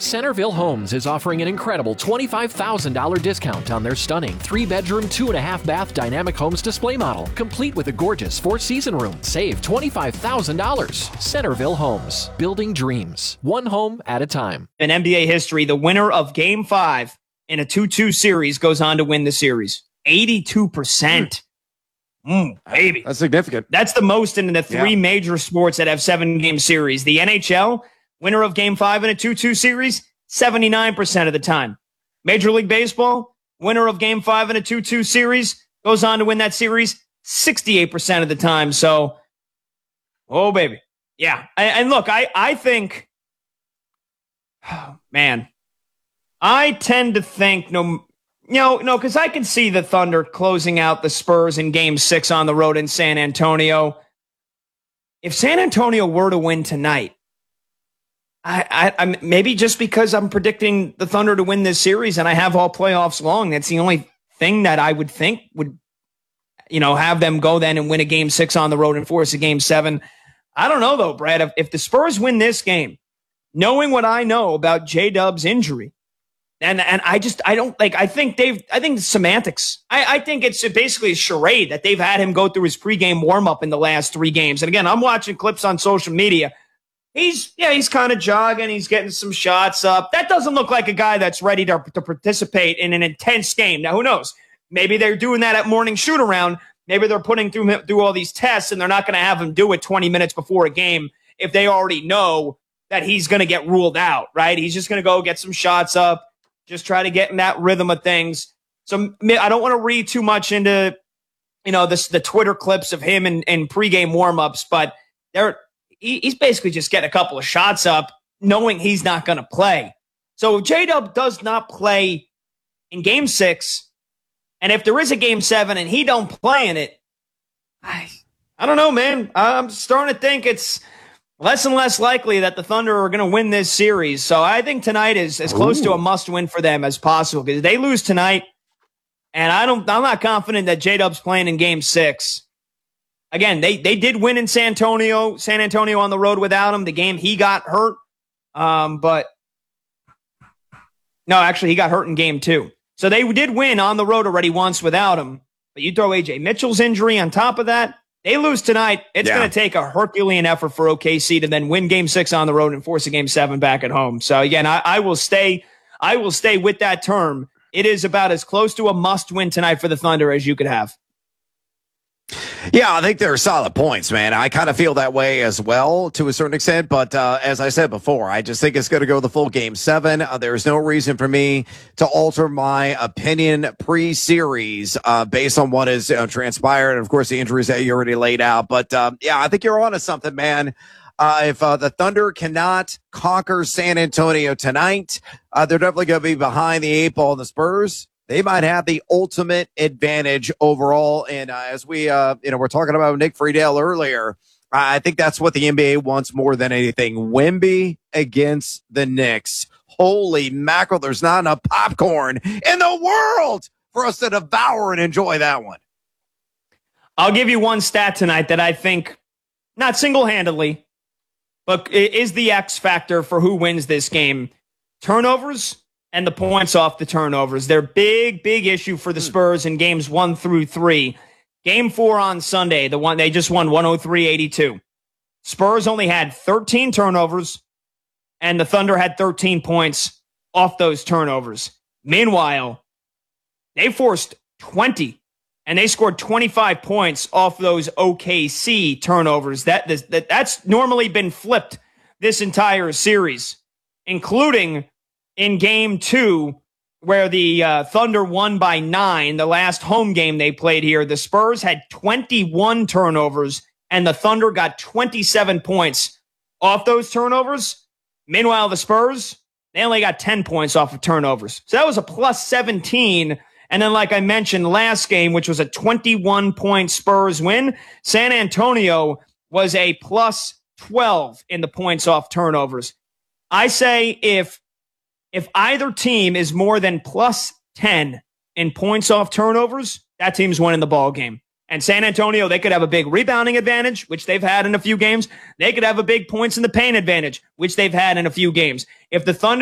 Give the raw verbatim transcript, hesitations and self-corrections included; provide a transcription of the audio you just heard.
Centerville Homes is offering an incredible twenty-five thousand dollars discount on their stunning three-bedroom, two-and-a-half bath dynamic homes display model, complete with a gorgeous four-season room. Save twenty-five thousand dollars. Centerville Homes, building dreams, one home at a time. In N B A history, the winner of Game five in a two two series goes on to win the series. eighty-two percent. Mm, baby. That's significant. That's the most in the three yeah. major sports that have seven-game series. The N H L, winner of Game five in a two two series, seventy-nine percent of the time. Major League Baseball, winner of Game five in a two two series, goes on to win that series sixty-eight percent of the time. So, oh, baby. Yeah. And, and look, I, I think, oh, man, I tend to think, no, you know, no, because I can see the Thunder closing out the Spurs in Game six on the road in San Antonio. If San Antonio were to win tonight, I, I, I'm maybe just because I'm predicting the Thunder to win this series and I have all playoffs long, that's the only thing that I would think would, you know, have them go then and win a Game six on the road and force a Game seven. I don't know, though, Brad. If, if the Spurs win this game, knowing what I know about J-Dub's injury, And and I just, I don't, like, I think they've, I think it's semantics. I, I think it's basically a charade that they've had him go through his pregame warm-up in the last three games. And again, I'm watching clips on social media. He's, yeah, he's kind of jogging. He's getting some shots up. That doesn't look like a guy that's ready to, to participate in an intense game. Now, who knows? Maybe they're doing that at morning shoot-around. Maybe they're putting through, through all these tests, and they're not going to have him do it twenty minutes before a game if they already know that he's going to get ruled out, right? He's just going to go get some shots up. Just try to get in that rhythm of things. So I don't want to read too much into, you know, this, the Twitter clips of him in, in pregame warmups, but they're, he, he's basically just getting a couple of shots up, knowing he's not going to play. So if J-Dub does not play in Game Six, and if there is a Game Seven and he don't play in it, I, I don't know, man. I'm starting to think it's less and less likely that the Thunder are going to win this series. So I think tonight is as close Ooh. to a must-win for them as possible, because they lose tonight, and I don't, I'm not confident that J-Dub's playing in Game Six. Again, they they did win in San Antonio, San Antonio on the road without him. The game he got hurt, um, but no, actually he got hurt in Game Two. So they did win on the road already once without him. But you throw A J Mitchell's injury on top of that. They lose tonight. It's yeah. going to take a Herculean effort for O K C to then win Game Six on the road and force a Game Seven back at home. So again, I, I will stay. I will stay with that term. It is about as close to a must-win tonight for the Thunder as you could have. Yeah, I think they're solid points, man. I kind of feel that way as well to a certain extent. But uh, as I said before, I just think it's going to go the full Game Seven. Uh, there's no reason for me to alter my opinion pre-series uh, based on what has uh, transpired. And, of course, the injuries that you already laid out. But, um, yeah, I think you're onto something, man. Uh, if uh, the Thunder cannot conquer San Antonio tonight, uh, they're definitely going to be behind the eight ball. The Spurs, they might have the ultimate advantage overall. And uh, as we, uh, you know, we're talking about Nick Friedel earlier, I think that's what the N B A wants more than anything. Wemby against the Knicks. Holy mackerel, there's not enough popcorn in the world for us to devour and enjoy that one. I'll give you one stat tonight that I think, not single-handedly, but is the X factor for who wins this game. Turnovers and the points off the turnovers. They're big, big issue for the Spurs in games one through three. Game four on Sunday, the one they just won one oh three eighty-two. Spurs only had thirteen turnovers, and the Thunder had thirteen points off those turnovers. Meanwhile, they forced twenty, and they scored twenty-five points off those O K C turnovers. That, that That's normally been flipped this entire series, including in game two, where the uh, Thunder won by nine, the last home game they played here. The Spurs had twenty-one turnovers, and the Thunder got twenty-seven points off those turnovers. Meanwhile, the Spurs, they only got ten points off of turnovers. So that was a plus seventeen. And then, like I mentioned, last game, which was a twenty-one point Spurs win, San Antonio was a plus twelve in the points off turnovers. I say if If either team is more than plus ten in points off turnovers, that team's winning the ball game. And San Antonio, they could have a big rebounding advantage, which they've had in a few games. They could have a big points in the paint advantage, which they've had in a few games. If the Thunder